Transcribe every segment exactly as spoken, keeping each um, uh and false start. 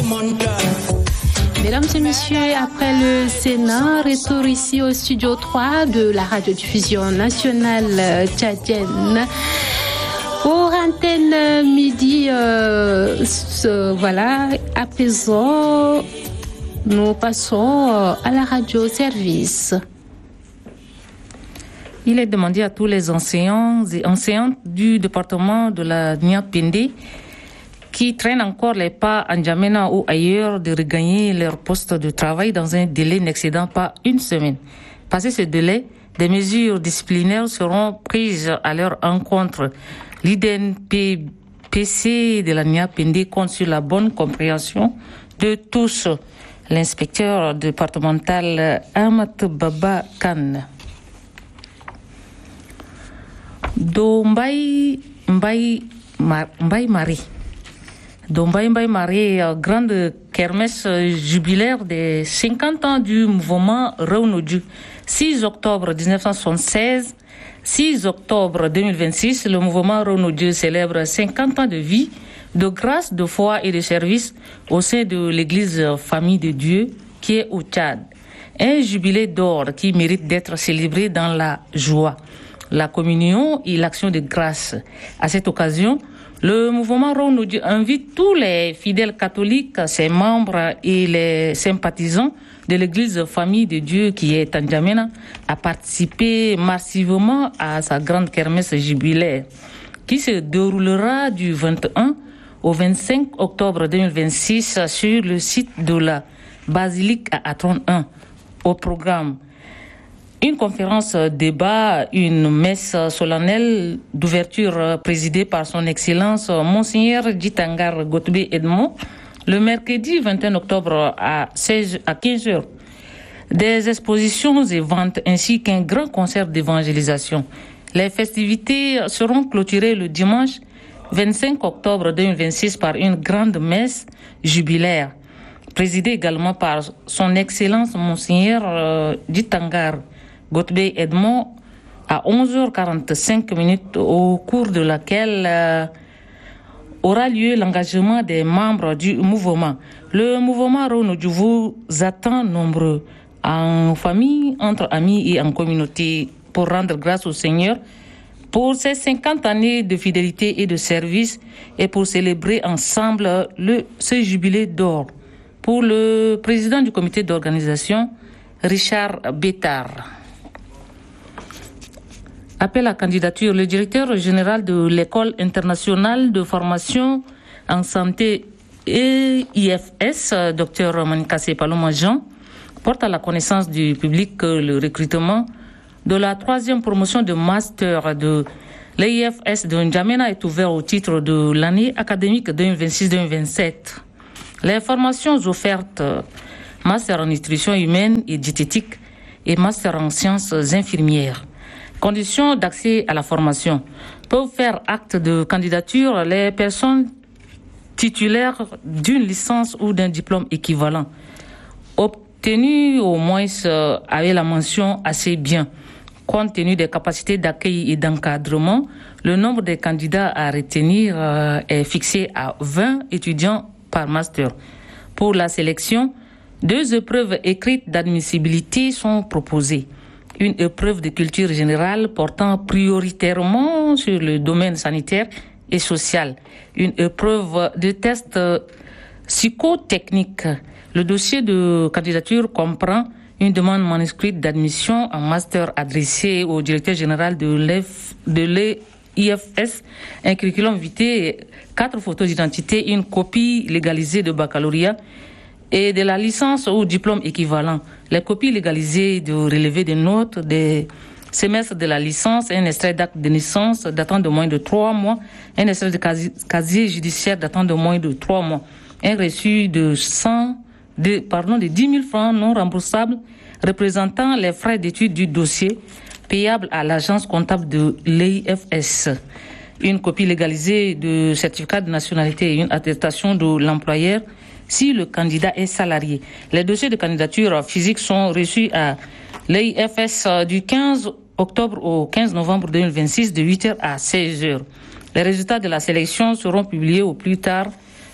Mesdames et messieurs, après le Sénat, retour ici au studio trois de la radiodiffusion nationale tchadienne. Pour Antenne Midi, euh, ce, voilà, à présent, nous passons à la radio-service. Il est demandé à tous les enseignants et enseignantes du département de la Niapende qui traînent encore les pas à N'Djamena ou ailleurs de regagner leur poste de travail dans un délai n'excédant pas une semaine. Passé ce délai, des mesures disciplinaires seront prises à leur encontre. L'I D N P C de la Niapende compte sur la bonne compréhension de tous. L'inspecteur départemental Ahmad Baba Khan. Dombaï Mbaï Mbaï Marie. Dombaï Mbaï Marie, grande kermesse jubilaire des cinquante ans du mouvement Rewnoju. six octobre dix-neuf cent soixante-seize, six octobre deux mille vingt-six, le mouvement Rewnoju célèbre cinquante ans de vie, de grâce, de foi et de service au sein de l'église Famille de Dieu qui est au Tchad. Un jubilé d'or qui mérite d'être célébré dans la joie, la communion et l'action de grâce. À cette occasion, le mouvement Rewnoju invite tous les fidèles catholiques, ses membres et les sympathisants de l'église Famille de Dieu qui est à N'Djamena à participer massivement à sa grande kermesse jubilaire qui se déroulera du vingt et un au vingt-cinq octobre deux mille vingt-six sur le site de la basilique à Atron un. Au programme, une conférence débat, une messe solennelle d'ouverture présidée par son Excellence Monseigneur Djitangar Gotbe Edmond le mercredi vingt et un octobre à seize à quinze heures. Des expositions et ventes ainsi qu'un grand concert d'évangélisation. Les festivités seront clôturées le dimanche vingt-cinq octobre deux mille vingt-six par une grande messe jubilaire, présidée également par son Excellence Monseigneur euh, Djitangar Gotbe Edmond à onze heures quarante-cinq minutes, au cours de laquelle euh, aura lieu l'engagement des membres du mouvement. Le mouvement Rewnoju vous attend nombreux, en famille, entre amis et en communauté, pour rendre grâce au Seigneur pour ces cinquante années de fidélité et de service et pour célébrer ensemble le, ce jubilé d'or. Pour le président du comité d'organisation, Richard Bétard. Appel à candidature. Le directeur général de l'École internationale de formation en santé E I F S, Dr Manikase Paloma Jean, porte à la connaissance du public que le recrutement de la troisième promotion de master de l'E I F S de N'Djamena est ouvert au titre de l'année académique deux mille vingt-six deux mille vingt-sept. Les formations offertes, master en nutrition humaine et diététique et master en sciences infirmières. Conditions d'accès à la formation. Peuvent faire acte de candidature les personnes titulaires d'une licence ou d'un diplôme équivalent, obtenu au moins euh, avec la mention assez bien. Compte tenu des capacités d'accueil et d'encadrement, le nombre de candidats à retenir euh, est fixé à vingt étudiants par master. Pour la sélection, deux épreuves écrites d'admissibilité sont proposées. Une épreuve de culture générale portant prioritairement sur le domaine sanitaire et social. Une épreuve de test psychotechnique. Le dossier de candidature comprend une demande manuscrite d'admission en master adressée au directeur général de l'E I F S, un curriculum vitae, quatre photos d'identité, une copie légalisée de baccalauréat et de la licence ou diplôme équivalent. Les copies légalisées de relevé des notes des semestres de la licence, un extrait d'acte de naissance datant de moins de trois mois, un extrait de casier, casier judiciaire datant de moins de trois mois, un reçu de cent, de, pardon, de dix mille francs non remboursables représentant les frais d'étude du dossier payables à l'agence comptable de l'E I F S. Une copie légalisée de certificat de nationalité et une attestation de l'employeur si le candidat est salarié. Les dossiers de candidature physique sont reçus à l'E I F S du quinze octobre au quinze novembre deux mille vingt-six de huit heures à seize heures. Les résultats de la sélection seront publiés au plus tard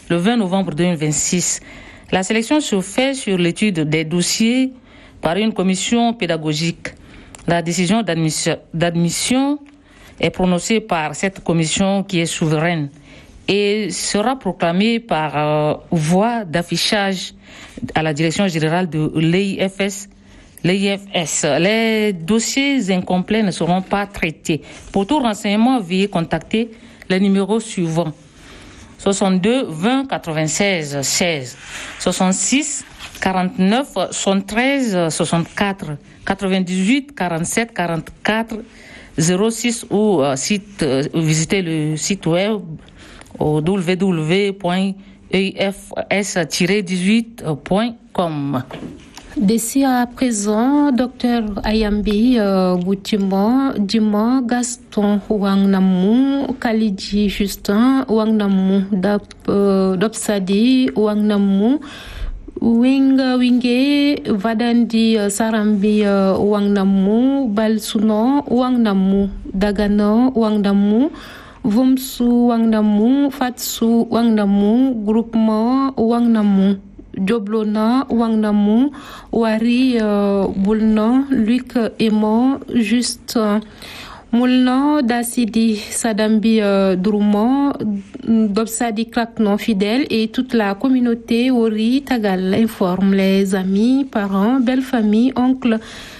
le vingt novembre deux mille vingt-six. La sélection se fait sur l'étude des dossiers par une commission pédagogique. La décision d'admission, d'admission est prononcée par cette commission qui est souveraine et sera proclamée par euh, voie d'affichage à la direction générale de l'E I F S. L'E I F S. Les dossiers incomplets ne seront pas traités. Pour tout renseignement, veuillez contacter les numéros suivants: soixante-deux vingt quatre-vingt-seize seize, soixante-six quarante-neuf soixante-treize soixante-quatre, quatre-vingt-dix-huit quarante-sept quarante-quatre zéro six ou euh, site, euh, visitez le site web au w w w point e i f s tiret dix-huit point com. D'ici à présent, docteur Ayambi euh, Goutimo, Dima Gaston Wangnamu, Kalidji Justin Wangnamu, Dap, euh, Dopsadi Wangnamu, Winga Winge Vadandi Sarambi uh, Wangnamu, Balsuno Wangnamu, Dagano Wangnamu, Vumsu Wangnamu, Fatsu Wangnamu, Groupement Wangnamu, Dioblona Wangnamu, Wari uh, Boulna, Luc Emo, Juste Moulna, Dassidi Sadambi uh, Droumont, Dobsadi Klaknon fidèle et toute la communauté Wari Tagal informe les amis, parents, belles familles, oncles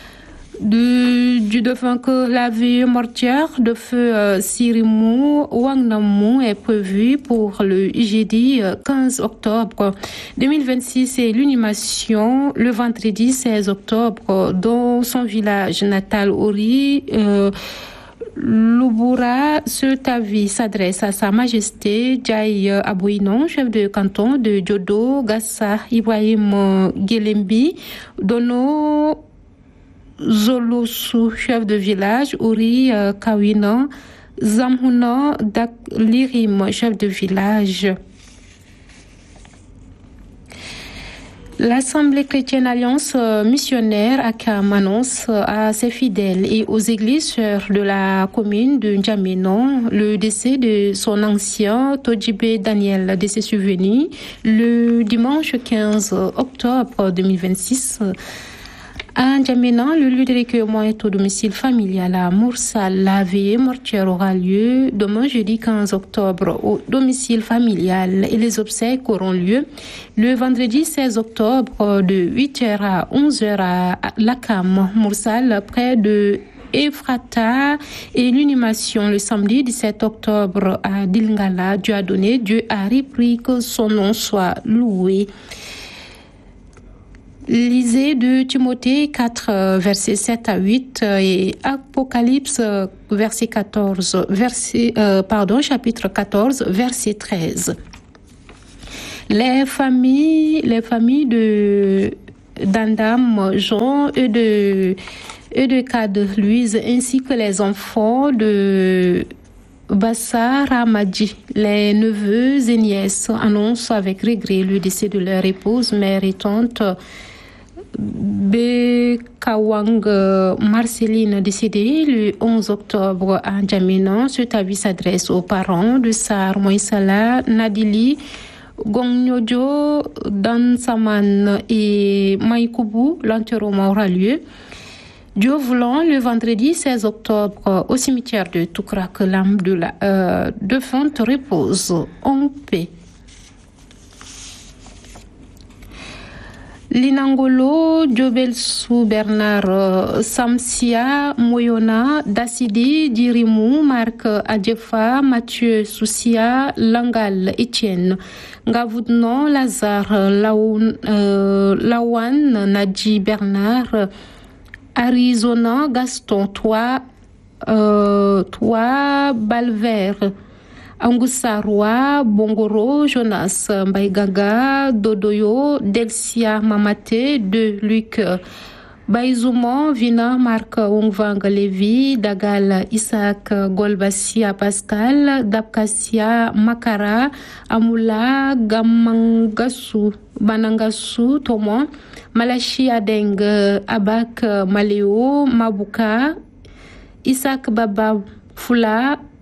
du, du défunt que la vie mortière de feu euh, Sirimou Wangnamu est prévue pour le jeudi euh, quinze octobre deux mille vingt-six et l'inhumation le vendredi seize octobre dans son village natal Ori. Euh, Louboura Setavi s'adresse à Sa Majesté Djaï Abouinon, chef de canton de Diodo, Gassa Ibrahim Gelembi, Dono Zolosu, chef de village, Uri Kawina, Zamhuna Dak Lirim, chef de village. L'Assemblée chrétienne Alliance missionnaire A C A M annonce à ses fidèles et aux églises sœurs de la commune de N'Djamena le décès de son ancien Todjibé Daniel, décès survenu le dimanche quinze octobre deux mille vingt-six. À N'Djamena, le lieu de recueillement est au domicile familial à Moursal. La veillée mortuaire aura lieu demain jeudi quinze octobre au domicile familial et les obsèques auront lieu le vendredi seize octobre de huit heures à onze heures à l'A C A M Moursal près de Ephrata et l'inhumation le samedi dix-sept octobre à Dilngala. Dieu a donné, Dieu a repris, que son nom soit loué. Lisez de Timothée quatre, versets sept à huit et Apocalypse, verset quatorze, verset, euh, pardon, chapitre quatorze, verset treize. Les familles, les familles de d'Andam, Jean et de, et de Cade, Louise, ainsi que les enfants de Bassar Ramadi, les neveux et nièces, annoncent avec regret le décès de leur épouse, mère et tante Bekawang Marceline, décédée le onze octobre à N'Djamena. Ce avis s'adresse aux parents de Sar Moïsala Nadili Gongnyojo Dansaman et Maïkoubou. L'enterrement aura lieu, Dieu voulant, le vendredi seize octobre au cimetière de Toukra, que l'âme de la euh, défunte repose en paix. Linangolo, Diobelsu Bernard, Samsia, Moyona, Dassidi, Dirimou, Marc Adjefa, Mathieu Soussia, Langal, Etienne, Ngavoudnon, Lazare, Laoun, euh, Lawan, Nadji Bernard, Arizona, Gaston, toi, euh, toi, Balver, Angusarwa, Bongoro, Jonas, Mbaïgaga, Dodoyo, Delcia Mamate, De Luc, Baïzouman, Vina, Marc Ongvang Lévi, Dagal, Isaac, Golbassia Pascal, Dapkassia Makara, Amoula, Gamangasu, Banangasu, Tomo, Malachi Adeng, Abak Maléo, Mabuka, Isaac Baba Fula,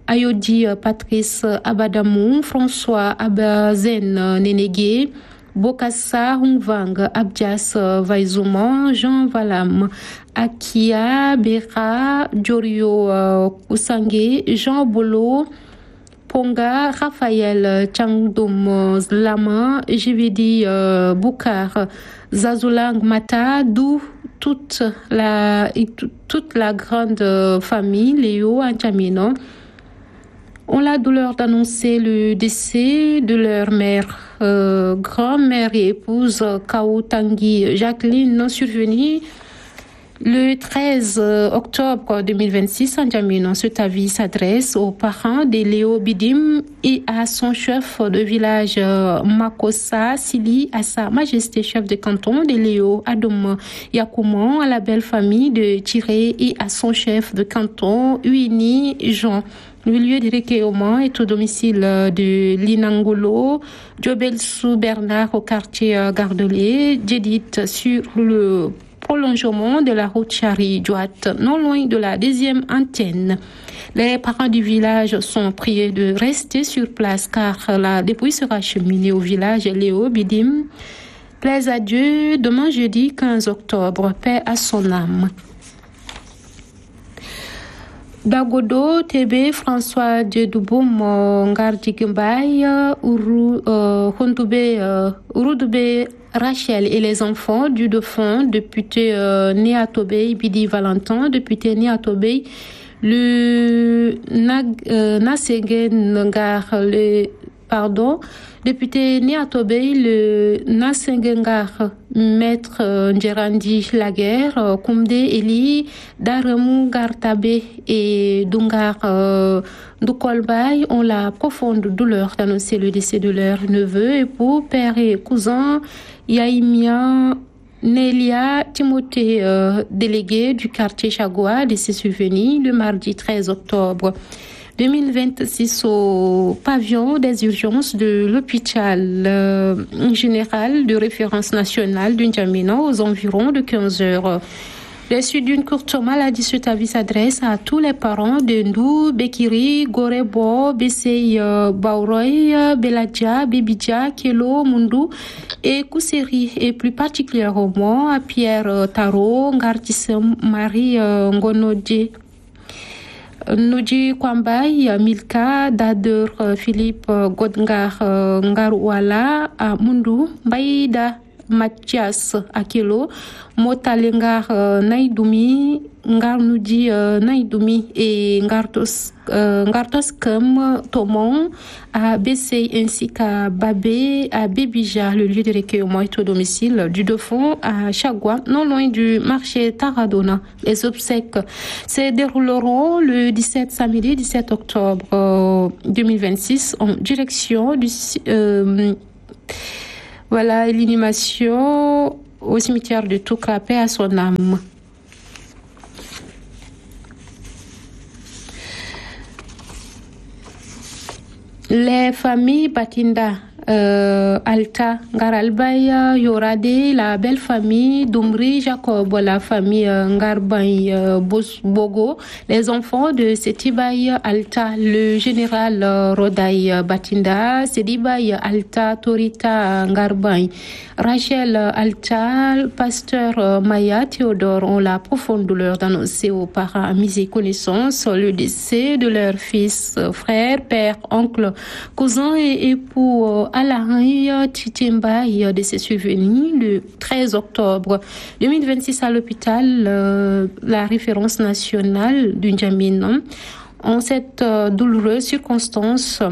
Ayodi Patrice Abadamou, François Abazen Nenegé, Bokassa Hungvang, Abdias Vaizouman, Jean Valam, Akia Bera, Djorio Kousangé, Jean Bolo, Ponga, Raphaël Changdom Lama, Jividi Boukar, Zazulang Mata, d'où toute la, toute la grande famille, Léo Antamino, ont la douleur d'annoncer le décès de leur mère, euh, grand-mère et épouse Kao Tanguy Jacqueline, survenue le treize octobre deux mille vingt-six. Antamino, cet avis s'adresse aux parents de Léo Bidim et à son chef de village Makossa Sili, à sa majesté chef de canton de Léo Adom Yakouman, à la belle famille de Tiré et à son chef de canton Uini Jean. Le lieu de recueillement est au domicile de Linangolo, Djobelsou Bernard au quartier Gardelé, Djedit sur le prolongement de la route Chari-Douat, non loin de la deuxième antenne. Les parents du village sont priés de rester sur place car la dépouille sera acheminée au village Léo Bidim. Plaise à Dieu, demain jeudi quinze octobre, paix à son âme. Dagodo, T B, François Djedoubom, Ngardi Gimbaye, Uru, Hondoube, Urudoube, Rachel et les enfants du défunt député euh, né à Tobey, Bidi Valentin, député né à Tobey, le euh, Nasegen Ngar, le pardon, député né à Tobey, le Nasengengar, maître Ndjerandi Laguerre, euh, Koumde Eli, Daremou Gartabe et Dungar euh, Doukolbaï ont la profonde douleur d'annoncer le décès de leur neveu, époux, père et cousin, Yaïmia Nelia Timothée, euh, délégué du quartier Chagoua, de ses souvenirs le mardi treize octobre deux mille vingt-six au pavillon des urgences de l'hôpital euh, général de référence nationale d'Injamena aux environs de quinze heures. Les suites d'une courte maladie, cet avis s'adresse à tous les parents de Ndou, Bekiri, Gorebo, Bessei, Bauroy, Beladja, Bebidja, Kelo, Mundu et Kousseri, et plus particulièrement à Pierre Taro, Ngartissem, Marie Ngonodje, Noji Kwambay, Milka, Dader, Philippe, Godngar, Ngarwala, à Mundu, Baïda, Mathias Akelo, Motalengar uh, Naïdoumi, Ngarnoudi uh, Naïdoumi et Ngartos, uh, Ngartos Kem Tomon, à Bessey ainsi qu'à Babé, à Bébija, le lieu de recueillement est au domicile du défunt à Chagua, non loin du marché Taradona. Les obsèques se dérouleront le dix-sept samedi dix-sept octobre euh, deux mille vingt-six en direction du euh, voilà, l'inhumation au cimetière de Touka, paix à son âme. Les familles Batinda, euh, Alta, Ngaralbaya, Yorade, la belle famille Doumri, Jacob, la famille Ngarbay, euh, Bogo, les enfants de Setibay Alta, le général euh, Roday Batinda, Sedibay Alta, Torita Ngarbay, Rachel Alta, pasteur euh, Maya Théodore ont la profonde douleur d'annoncer aux parents, amis et connaissances le décès de leur fils, frère, père, oncle, cousin et époux euh, Alain Titimbaï de ses souvenirs le treize octobre deux mille vingt-six à l'hôpital euh, la référence nationale du N'Djamena. En cette euh, douloureuse circonstance,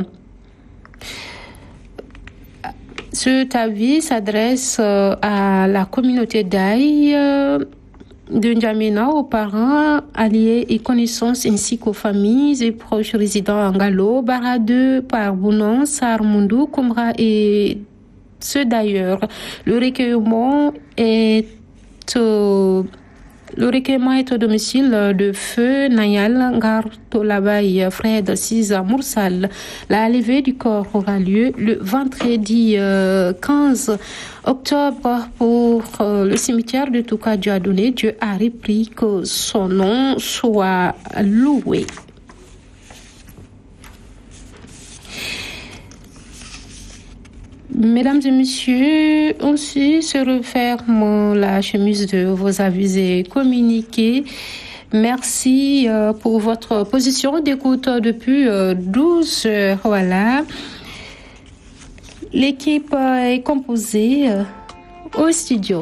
cet avis s'adresse euh, à la communauté d'Aïe euh, de N'Djamena, aux parents, alliés et connaissances ainsi qu'aux familles et proches résidant en Galo, Barade, Parbounan, Sarmundu, Kumra et ceux d'ailleurs. Le recueillement est euh, Le recueillement est au domicile de Feu Nayal Ngartolabay, frère de Siza Moursal. La levée du corps aura lieu le vendredi euh, quinze octobre pour euh, le cimetière de Touka Djadouné. Dieu a repris que son nom soit loué. Mesdames et messieurs, ainsi se referme la chemise de vos avisés communiqués. Merci euh, pour votre position d'écoute depuis euh, douze heures. Voilà. L'équipe euh, est composée euh, au studio.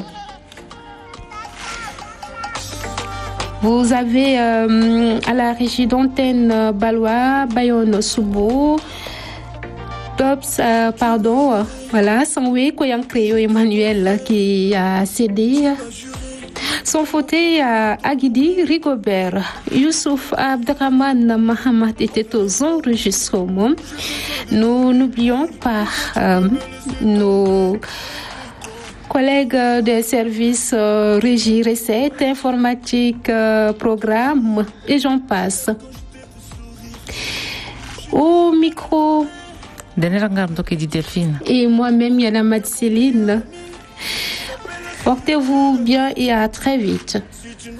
Vous avez euh, à la régie d'antenne euh, Balois, Bayonne Soubo, Tops, euh, pardon, euh, voilà, Sanwe Koyankreyo Emmanuel qui a cédé. Son fauteuil à Aguidi Rigobert. Youssouf Abdraman Mahamat était aux enregistrements. Nous n'oublions pas euh, nos collègues des services euh, régie, recettes, informatique, euh, programme et j'en passe. Au micro. Et moi-même, Yana Madseline. Portez-vous bien et à très vite.